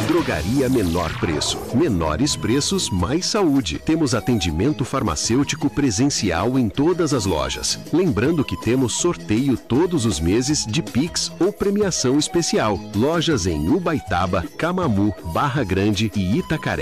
Drogaria Menor Preço. Menores preços, mais saúde. Temos atendimento farmacêutico presencial em todas as lojas. Lembrando que temos sorteio todos os meses de Pix ou premiação especial. Lojas em Ubaitaba, Camamu, Barra Grande e Itacaré.